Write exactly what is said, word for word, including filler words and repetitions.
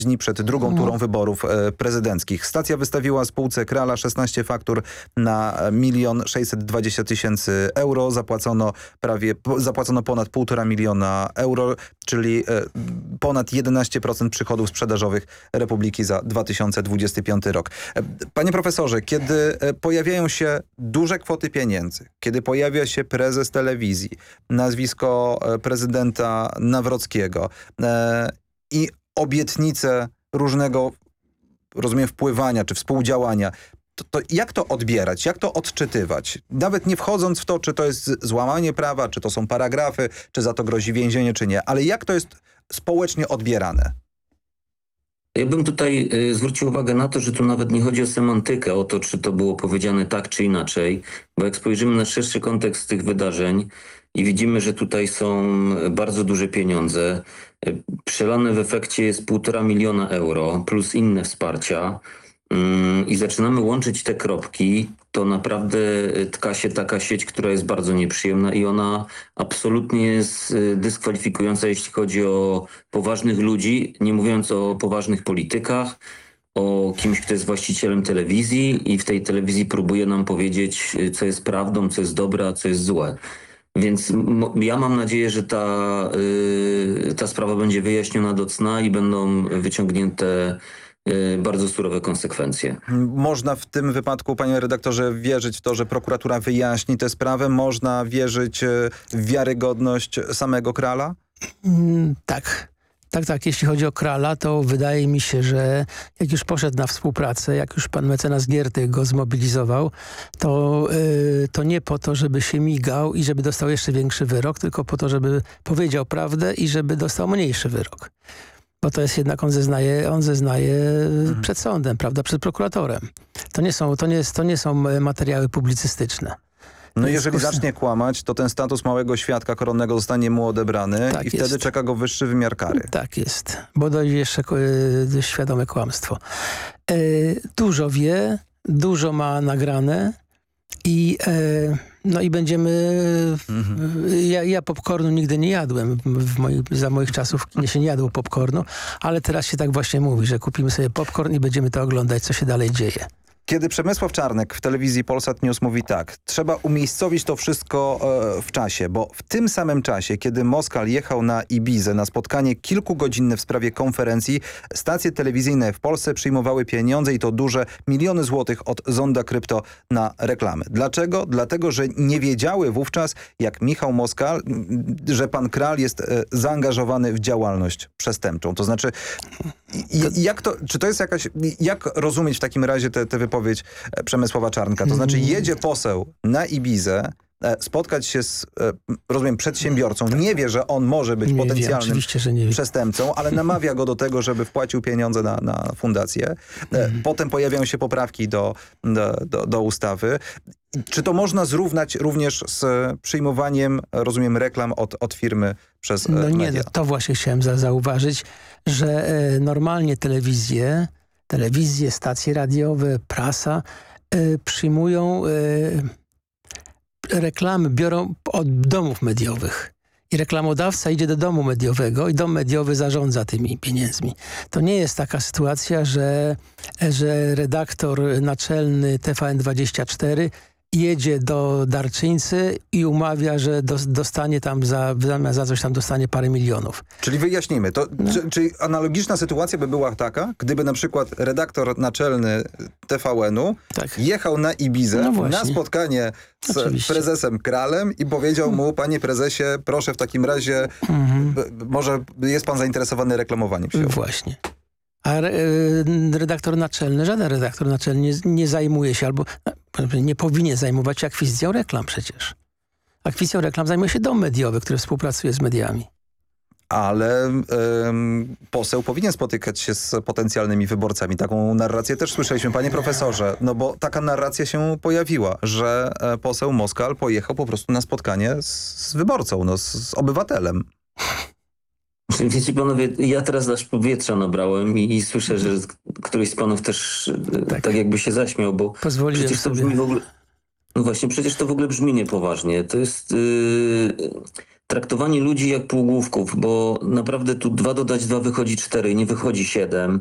dni przed drugą turą wyborów e, prezydenckich. Stacja wystawiła spółce Krala szesnaście faktur na milion sześćset dwadzieścia tysięcy euro. Zapłacono prawie, zapłacono ponad półtora miliona euro, czyli e, ponad jedenaście procent przychodów sprzedażowych Republiki za dwa tysiące dwudziesty piąty rok. E, panie profesorze, kiedy e, pojawiają się duże kwoty pieniędzy, kiedy pojawia się prezes telewizji, nazwisko e, prezydenta Nawrockiego e, i obietnice różnego, rozumiem, wpływania czy współdziałania, to, to jak to odbierać, jak to odczytywać? Nawet nie wchodząc w to, czy to jest złamanie prawa, czy to są paragrafy, czy za to grozi więzienie, czy nie, ale jak to jest społecznie odbierane? Ja bym tutaj y, zwrócił uwagę na to, że tu nawet nie chodzi o semantykę, o to, czy to było powiedziane tak, czy inaczej, bo jak spojrzymy na szerszy kontekst tych wydarzeń i widzimy, że tutaj są bardzo duże pieniądze, y, przelane w efekcie jest półtora miliona euro plus inne wsparcia, i zaczynamy łączyć te kropki, to naprawdę tka się taka sieć, która jest bardzo nieprzyjemna i ona absolutnie jest dyskwalifikująca, jeśli chodzi o poważnych ludzi, nie mówiąc o poważnych politykach, o kimś, kto jest właścicielem telewizji i w tej telewizji próbuje nam powiedzieć, co jest prawdą, co jest dobre, a co jest złe. Więc ja mam nadzieję, że ta, yy, ta sprawa będzie wyjaśniona do cna i będą wyciągnięte bardzo surowe konsekwencje. Można w tym wypadku, panie redaktorze, wierzyć w to, że prokuratura wyjaśni tę sprawę? Można wierzyć w wiarygodność samego Krala? Mm, tak. Tak, tak. Jeśli chodzi o Krala, to wydaje mi się, że jak już poszedł na współpracę, jak już pan mecenas Giertych go zmobilizował, to, yy, to nie po to, żeby się migał i żeby dostał jeszcze większy wyrok, tylko po to, żeby powiedział prawdę i żeby dostał mniejszy wyrok. Bo to jest jednak, on zeznaje, on zeznaje mhm. przed sądem, prawda, przed prokuratorem. To nie są, to nie jest, to nie są materiały publicystyczne. No jeżeli zacznie kłamać, to ten status małego świadka koronnego zostanie mu odebrany tak i wtedy jest. Czeka go wyższy wymiar kary. Tak jest, bo dojdzie jeszcze y, świadome kłamstwo. Y, dużo wie, dużo ma nagrane i y, no i będziemy... Mhm. Ja, ja popcornu nigdy nie jadłem. W moi, za moich czasów w kinie się nie jadło popcornu, ale teraz się tak właśnie mówi, że kupimy sobie popcorn i będziemy to oglądać, co się dalej dzieje. Kiedy Przemysław Czarnek w telewizji Polsat News mówi tak, trzeba umiejscowić to wszystko e, w czasie, bo w tym samym czasie, kiedy Moskal jechał na Ibizę na spotkanie kilkugodzinne w sprawie konferencji, stacje telewizyjne w Polsce przyjmowały pieniądze i to duże, miliony złotych od Zonda Krypto na reklamy. Dlaczego? Dlatego, że nie wiedziały wówczas, jak Michał Moskal, że pan Kral jest e, zaangażowany w działalność przestępczą. To znaczy, jak to, czy to jest jakaś, jak rozumieć w takim razie te, te wypowiedzi Przemysława Czarnka? To znaczy jedzie poseł na Ibizę, spotkać się z, rozumiem, przedsiębiorcą. Nie wie, że on może być nie potencjalnym wie, przestępcą, ale namawia go do tego, żeby wpłacił pieniądze na, na fundację. Mm. Potem pojawiają się poprawki do, do, do, do ustawy. Czy to można zrównać również z przyjmowaniem, rozumiem, reklam od, od firmy przez no media? Nie, no to właśnie chciałem za, zauważyć, że e, normalnie telewizje, telewizje, stacje radiowe, prasa e, przyjmują e, reklamy, biorą od domów mediowych. I reklamodawca idzie do domu mediowego i dom mediowy zarządza tymi pieniędzmi. To nie jest taka sytuacja, że, że redaktor naczelny T V N dwadzieścia cztery jedzie do darczyńcy i umawia, że do, dostanie tam za, za coś tam dostanie parę milionów. Czyli wyjaśnijmy, to, no. czy, czyli analogiczna sytuacja by była taka, gdyby na przykład redaktor naczelny T V N-u tak. jechał na Ibizę no na spotkanie z Oczywiście. prezesem Kralem i powiedział mu, panie prezesie, proszę w takim razie, mhm. może jest pan zainteresowany reklamowaniem się. Właśnie. A re, redaktor naczelny, żaden redaktor naczelny nie, nie zajmuje się albo nie powinien zajmować się akwizycją reklam przecież. Akwizycją reklam zajmuje się dom mediowy, który współpracuje z mediami. Ale ym, poseł powinien spotykać się z potencjalnymi wyborcami. Taką narrację też słyszeliśmy, panie profesorze. No bo taka narracja się pojawiła, że e, poseł Moskal pojechał po prostu na spotkanie z, z wyborcą, no, z, z obywatelem. Wiecie panowie, ja teraz aż powietrza nabrałem i, i słyszę, że któryś z panów też tak, tak jakby się zaśmiał, bo Pozwoliłem przecież to sobie. brzmi w ogóle... No właśnie, przecież to w ogóle brzmi niepoważnie. To jest... Yy, traktowanie ludzi jak półgłówków, bo naprawdę tu dwa dodać dwa wychodzi cztery, nie wychodzi siedem.